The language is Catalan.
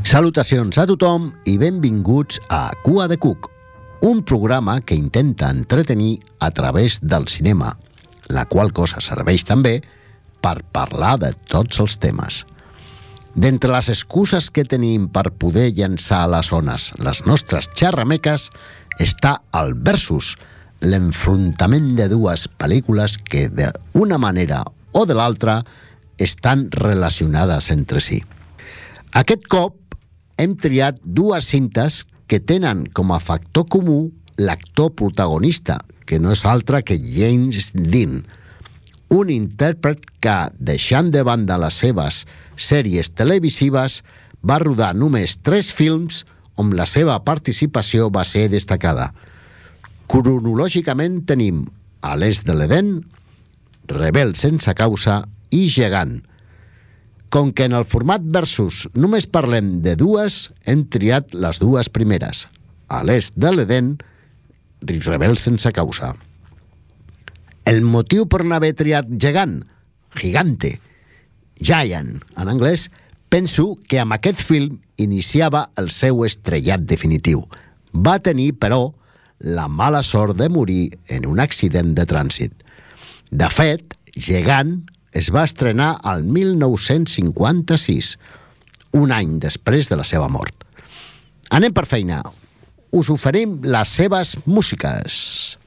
Salutacions a tothom i benvinguts a Cua de Cuc, un programa que intenta entretenir a través del cinema, la qual cosa serveix també per parlar de tots els temes. D'entre les excuses que tenim per poder llançar a les ones les nostres xerrameques està el versus, l'enfrontament de dues pel·lícules que d'una manera o de l'altra estan relacionades entre si. Aquest cop hem triat dues cintes que tenen com a factor comú l'actor protagonista, que no és altre que James Dean, un intèrpret que, deixant de banda les seves sèries televisives, va rodar només 3 films on la seva participació va ser destacada. Cronològicament tenim A l'est de l'Edèn, Rebel sense causa i Gegant. Com que en el format versus només parlem de dues, hem triat les dues primeres, A l'est de l'Edèn i Rebel sense causa. El motiu per no haver triat Gegant, Gigante, Giant en anglès, penso que amb aquest film iniciava el seu estrellat definitiu. Va tenir, però, la mala sort de morir en un accident de trànsit. De fet, Gegant es va estrenar al 1956, un any després de la seva mort. Anem per feina. Us oferim les seves músiques.